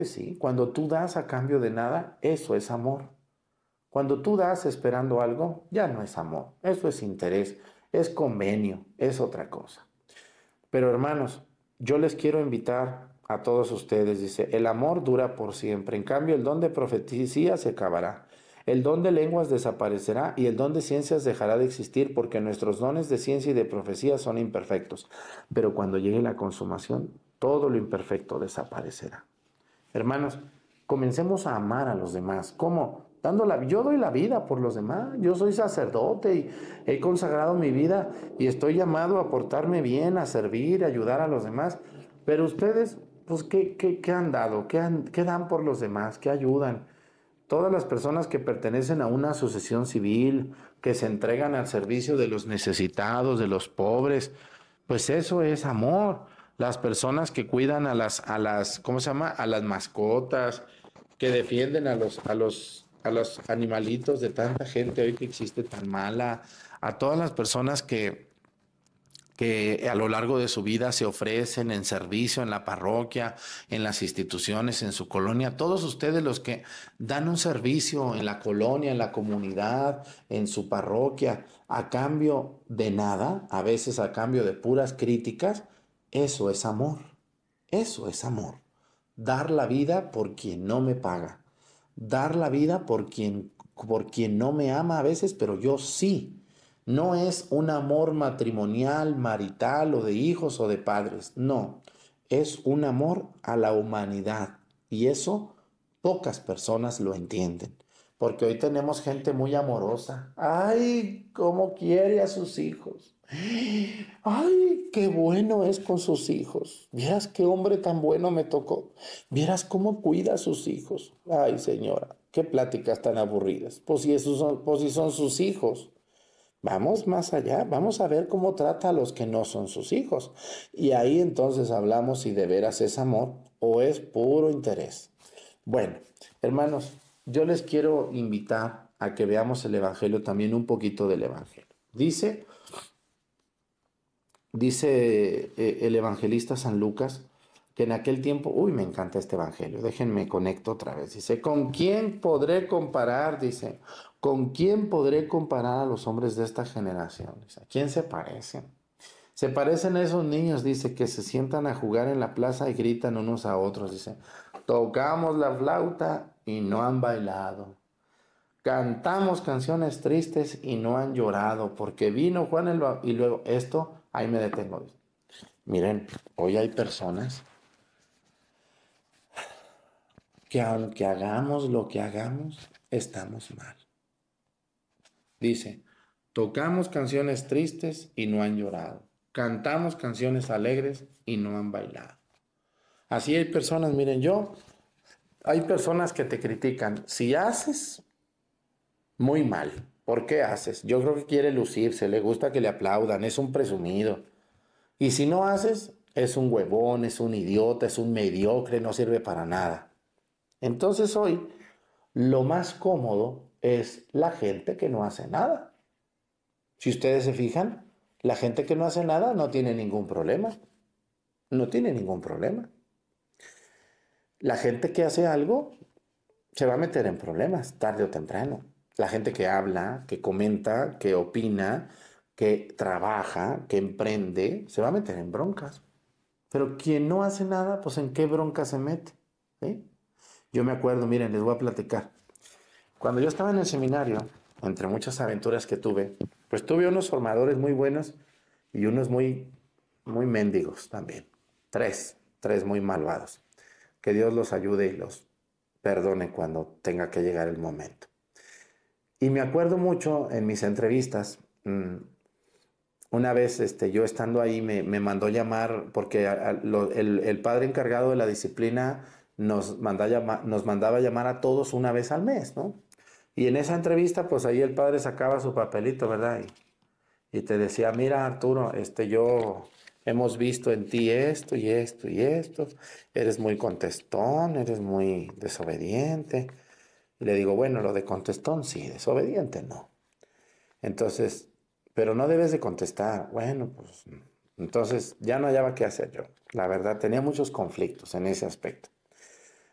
Sí, cuando tú das a cambio de nada, eso es amor. Cuando tú das esperando algo, ya no es amor, eso es interés, es convenio, es otra cosa. Pero hermanos, yo les quiero invitar a todos ustedes, dice, el amor dura por siempre, en cambio el don de profecía se acabará, el don de lenguas desaparecerá y el don de ciencias dejará de existir porque nuestros dones de ciencia y de profecía son imperfectos. Pero cuando llegue la consumación, todo lo imperfecto desaparecerá. Hermanos, comencemos a amar a los demás. ¿Cómo? Yo doy la vida por los demás. Yo soy sacerdote y he consagrado mi vida y estoy llamado a portarme bien, a servir, a ayudar a los demás. Pero ustedes, pues, ¿qué han dado? ¿Qué dan por los demás? ¿Qué ayudan? Todas las personas que pertenecen a una asociación civil, que se entregan al servicio de los necesitados, de los pobres, pues eso es amor. Las personas que cuidan ¿cómo se llama? A las mascotas, que defienden a los animalitos de tanta gente hoy que existe tan mala, a todas las personas que a lo largo de su vida se ofrecen en servicio en la parroquia, en las instituciones, en su colonia, todos ustedes los que dan un servicio en la colonia, en la comunidad, en su parroquia, a cambio de nada, a veces a cambio de puras críticas, eso es amor, eso es amor. Dar la vida por quien no me paga, dar la vida por quien no me ama a veces, pero yo sí. No es un amor matrimonial, marital o de hijos o de padres, no, es un amor a la humanidad y eso pocas personas lo entienden, porque hoy tenemos gente muy amorosa. Ay, cómo quiere a sus hijos. Ay, qué bueno es con sus hijos. Vieras qué hombre tan bueno me tocó. Vieras cómo cuida a sus hijos. Ay, señora, qué pláticas tan aburridas. Pues si son sus hijos. Vamos más allá, vamos a ver cómo trata a los que no son sus hijos. Y ahí entonces hablamos si de veras es amor o es puro interés. Bueno, hermanos, yo les quiero invitar a que veamos el Evangelio, también un poquito del Evangelio. Dice el evangelista San Lucas que en aquel tiempo, uy, me encanta este evangelio, déjenme conecto otra vez. Dice, ¿con quién podré comparar? Dice, ¿con quién podré comparar a los hombres de esta generación? Dice, ¿a quién se parecen? Se parecen a esos niños, dice, que se sientan a jugar en la plaza y gritan unos a otros. Dice, tocamos la flauta y no han bailado. Cantamos canciones tristes y no han llorado, porque vino Juan y luego esto, ahí me detengo. Miren, hoy hay personas que aunque hagamos lo que hagamos, estamos mal. Dice, tocamos canciones tristes y no han llorado. Cantamos canciones alegres y no han bailado. Así hay personas, miren, hay personas que te critican. Si haces, muy mal. ¿Por qué haces? Yo creo que quiere lucirse, le gusta que le aplaudan, es un presumido. Y si no haces, es un huevón, es un idiota, es un mediocre, no sirve para nada. Entonces hoy lo más cómodo es la gente que no hace nada. Si ustedes se fijan, la gente que no hace nada no tiene ningún problema. No tiene ningún problema. La gente que hace algo se va a meter en problemas tarde o temprano. La gente que habla, que comenta, que opina, que trabaja, que emprende, se va a meter en broncas. Pero quien no hace nada, pues ¿en qué bronca se mete? ¿Sí? Yo me acuerdo, miren, les voy a platicar. Cuando yo estaba en el seminario, entre muchas aventuras que tuve, pues tuve unos formadores muy buenos y unos muy mendigos también. Tres muy malvados. Que Dios los ayude y los perdone cuando tenga que llegar el momento. Y me acuerdo mucho en mis entrevistas, una vez yo estando ahí me mandó llamar porque el padre encargado de la disciplina nos mandaba llamar a todos una vez al mes, ¿no? Y en esa entrevista, pues ahí el padre sacaba su papelito, ¿verdad? Y te decía, mira Arturo, yo hemos visto en ti esto y esto y esto, eres muy contestón, eres muy desobediente. Y le digo, bueno, lo de contestón sí, desobediente no. Entonces, pero no debes de contestar. Bueno, pues entonces ya no hallaba qué hacer yo. La verdad, tenía muchos conflictos en ese aspecto.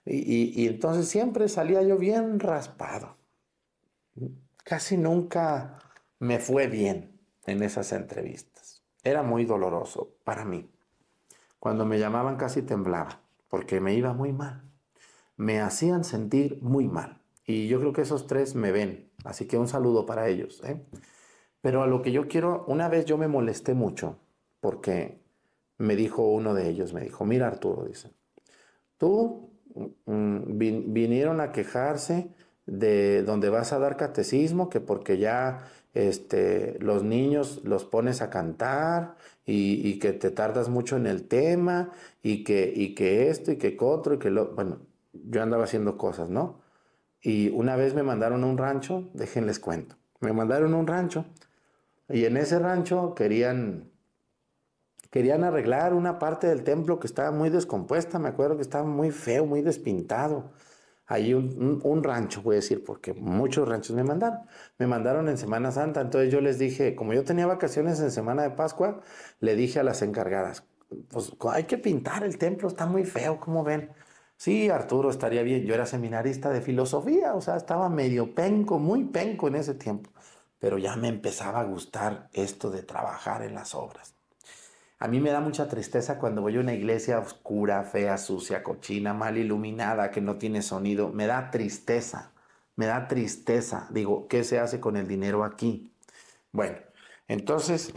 Y entonces siempre salía yo bien raspado. Casi nunca me fue bien en esas entrevistas. Era muy doloroso para mí. Cuando me llamaban casi temblaba, porque me iba muy mal. Me hacían sentir muy mal. Y yo creo que esos tres me ven. Así que un saludo para ellos, ¿eh? Pero a lo que yo quiero, una vez yo me molesté mucho, porque me dijo uno de ellos, me dijo, mira Arturo, dice, tú vinieron a quejarse de donde vas a dar catecismo, que porque ya los niños los pones a cantar y que te tardas mucho en el tema y que esto y que otro y que lo... Bueno, yo andaba haciendo cosas, ¿no? Y una vez me mandaron a un rancho, déjenles cuento, me mandaron a un rancho y en ese rancho querían arreglar una parte del templo que estaba muy descompuesta, me acuerdo que estaba muy feo, muy despintado. Ahí un rancho, voy a decir, porque muchos ranchos me mandaron. Me mandaron en Semana Santa, entonces yo les dije, como yo tenía vacaciones en Semana de Pascua, le dije a las encargadas, pues hay que pintar el templo, está muy feo, ¿cómo ven? Sí, Arturo, estaría bien. Yo era seminarista de filosofía, o sea, estaba medio penco, muy penco en ese tiempo, pero ya me empezaba a gustar esto de trabajar en las obras. A mí me da mucha tristeza cuando voy a una iglesia oscura, fea, sucia, cochina, mal iluminada, que no tiene sonido. Me da tristeza, me da tristeza. Digo, ¿qué se hace con el dinero aquí? Bueno, entonces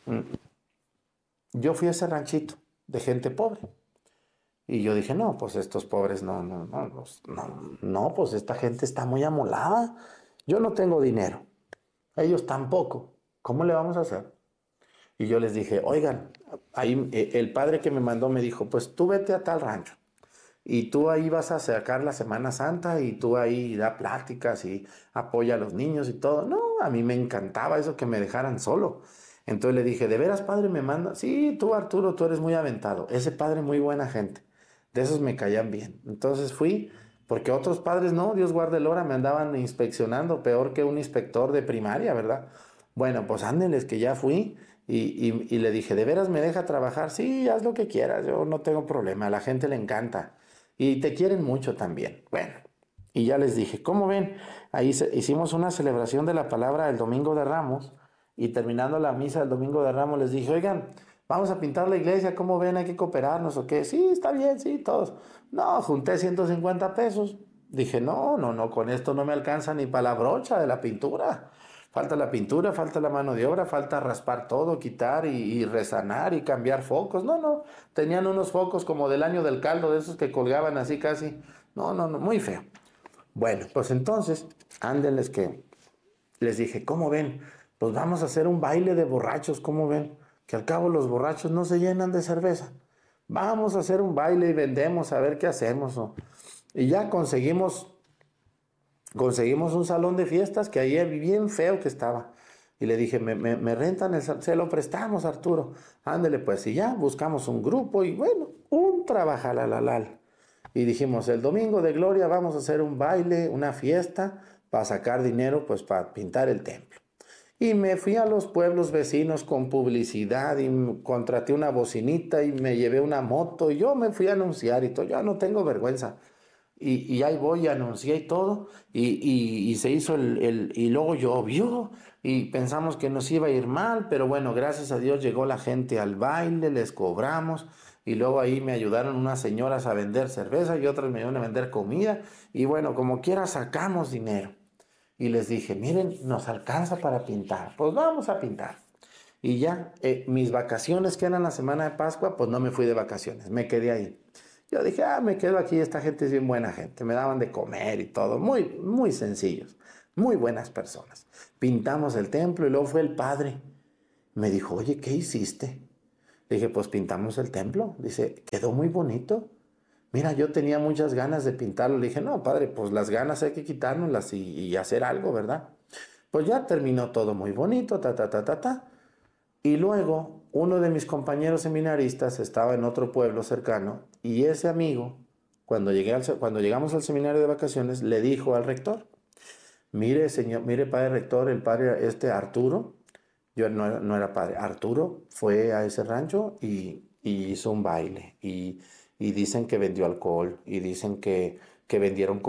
yo fui a ese ranchito de gente pobre. Y yo dije, no, pues estos pobres no, pues esta gente está muy amolada. Yo no tengo dinero, ellos tampoco. ¿Cómo le vamos a hacer? Y yo les dije, oigan, ahí el padre que me mandó me dijo, pues tú vete a tal rancho y tú ahí vas a sacar la Semana Santa y tú ahí da pláticas y apoya a los niños y todo. No, a mí me encantaba eso que me dejaran solo. Entonces le dije, ¿de veras padre me manda? Sí, tú Arturo, tú eres muy aventado. Ese padre muy buena gente. De esos me caían bien. Entonces fui, porque otros padres no, Dios guarde el hora, me andaban inspeccionando peor que un inspector de primaria, ¿verdad? Bueno, pues ándenles que ya fui y le dije, ¿de veras me deja trabajar? Sí, haz lo que quieras, yo no tengo problema, a la gente le encanta y te quieren mucho también. Bueno, y ya les dije, ¿cómo ven? Ahí hicimos una celebración de la palabra el Domingo de Ramos y terminando la misa del Domingo de Ramos les dije, oigan, vamos a pintar la iglesia, ¿cómo ven? Hay que cooperarnos o qué. Sí, está bien, sí, todos. No, junté 150 pesos. Dije, no, con esto no me alcanza ni para la brocha de la pintura. Falta la pintura, falta la mano de obra, falta raspar todo, quitar y resanar y cambiar focos. No, tenían unos focos como del año del caldo, de esos que colgaban así casi. No, muy feo. Bueno, pues entonces, ándenles que les dije, ¿cómo ven? Pues vamos a hacer un baile de borrachos, ¿cómo ven? Que al cabo los borrachos no se llenan de cerveza. Vamos a hacer un baile y vendemos a ver qué hacemos. Y ya conseguimos un salón de fiestas que ahí bien feo que estaba. Y le dije, me rentan el salón, se lo prestamos, Arturo. Ándele pues, y ya buscamos un grupo y bueno, un trabajalalal. Y dijimos, el domingo de gloria vamos a hacer un baile, una fiesta, para sacar dinero, pues para pintar el templo. Y me fui a los pueblos vecinos con publicidad y contraté una bocinita y me llevé una moto y yo me fui a anunciar y todo. Yo no tengo vergüenza. Y ahí voy, anuncié y todo, y se hizo y luego llovió, y pensamos que nos iba a ir mal, pero bueno, gracias a Dios llegó la gente al baile, les cobramos, y luego ahí me ayudaron unas señoras a vender cerveza y otras me ayudaron a vender comida, y bueno, como quiera sacamos dinero. Y les dije, miren, nos alcanza para pintar, pues vamos a pintar. Y ya, mis vacaciones que eran la semana de Pascua, pues no me fui de vacaciones, me quedé ahí. Yo dije, me quedo aquí, esta gente es bien buena gente, me daban de comer y todo, muy sencillos, muy buenas personas. Pintamos el templo y luego fue el padre. Me dijo, oye, ¿qué hiciste? Le dije, pues pintamos el templo. Dice, quedó muy bonito. Mira, yo tenía muchas ganas de pintarlo. Le dije, no, padre, pues las ganas hay que quitárnoslas y hacer algo, ¿verdad? Pues ya terminó todo muy bonito, ta. Y luego uno de mis compañeros seminaristas estaba en otro pueblo cercano y ese amigo, cuando llegamos al seminario de vacaciones, le dijo al rector, mire señor, mire padre rector, el padre Arturo, yo no era padre, Arturo fue a ese rancho y hizo un baile y dicen que vendió alcohol y dicen que vendieron